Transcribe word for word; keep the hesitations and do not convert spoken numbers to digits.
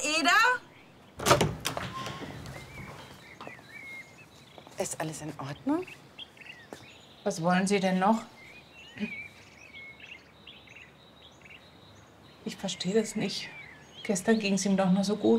Eda? Ist alles in Ordnung? Was wollen Sie denn noch? Ich verstehe das nicht. Gestern ging es ihm doch noch so gut.